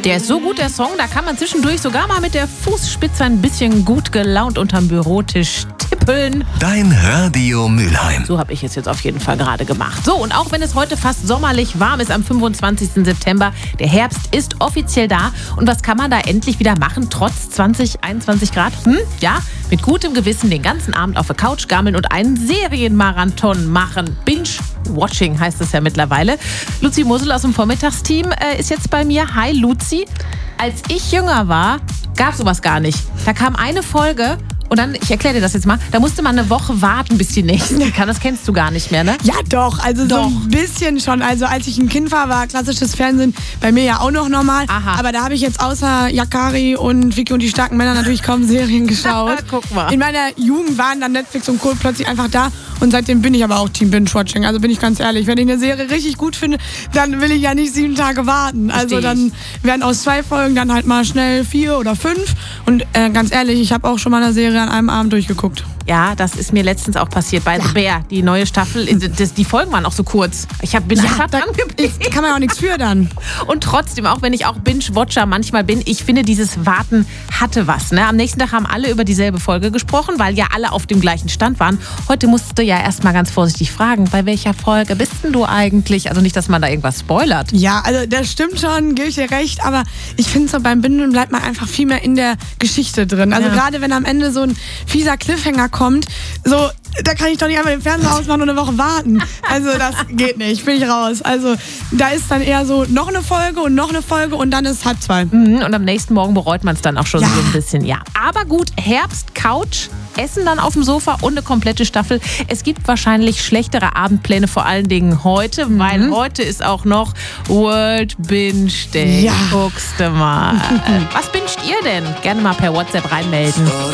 Der ist so gut, der Song, da kann man zwischendurch sogar mal mit der Fußspitze ein bisschen gut gelaunt unterm Bürotisch tippeln. Dein Radio Mülheim. So habe ich es jetzt auf jeden Fall gerade gemacht. So, und auch wenn es heute fast sommerlich warm ist am 25. September, der Herbst ist offiziell da. Und was kann man da endlich wieder machen, trotz 20, 21 Grad? Ja, mit gutem Gewissen den ganzen Abend auf der Couch gammeln und einen Serienmarathon machen. Binge-Watching heißt es ja mittlerweile. Luzi Mussel aus dem Vormittagsteam ist jetzt bei mir. Hi Luzi. Als ich jünger war, gab es sowas gar nicht. Da kam eine Folge und dann, ich erkläre dir das jetzt mal, da musste man eine Woche warten, bis die nächste kam. Das kennst du gar nicht mehr, ne? Ja, doch. Also so ein bisschen schon. Also als ich ein Kind war klassisches Fernsehen bei mir ja auch noch normal. Aha. Aber da habe ich jetzt außer Yakari und Vicky und die starken Männer natürlich kaum Serien geschaut. Guck mal. In meiner Jugend waren dann Netflix und Co. plötzlich einfach da. Und seitdem bin ich aber auch Team Binge-Watching. Also bin ich ganz ehrlich, wenn ich eine Serie richtig gut finde, dann will ich ja nicht 7 Tage warten. Also dann werden aus 2 Folgen dann halt mal schnell 4 oder 5. Und ganz ehrlich, ich habe auch schon mal eine Serie an einem Abend durchgeguckt. Ja, das ist mir letztens auch passiert bei The Bear, die neue Staffel. Die Folgen waren auch so kurz. Ich bin einfach dran geblieben. Kann man ja auch nichts für dann. Und trotzdem, auch wenn ich auch Binge-Watcher manchmal bin, ich finde, dieses Warten hatte was. Ne? Am nächsten Tag haben alle über dieselbe Folge gesprochen, weil ja alle auf dem gleichen Stand waren. Heute musst du ja erstmal ganz vorsichtig fragen, bei welcher Folge bist denn du eigentlich? Also nicht, dass man da irgendwas spoilert. Ja, also das stimmt schon, gebe ich dir recht, aber ich finde so beim Bingen bleibt man einfach viel mehr in der Geschichte drin. Also gerade wenn am Ende so ein fieser Cliffhanger kommt, so, da kann ich doch nicht einfach den Fernseher ausmachen und eine Woche warten. Also das geht nicht, bin ich raus. Also da ist dann eher so noch eine Folge und dann ist 1:30. Und am nächsten Morgen bereut man es dann auch schon so ein bisschen. Ja, aber gut, Herbst, Couch, Essen dann auf dem Sofa und eine komplette Staffel. Es gibt wahrscheinlich schlechtere Abendpläne, vor allen Dingen heute, weil heute ist auch noch World Binge Day. Ja. Guckst du mal. Was binscht ihr denn? Gerne mal per WhatsApp reinmelden.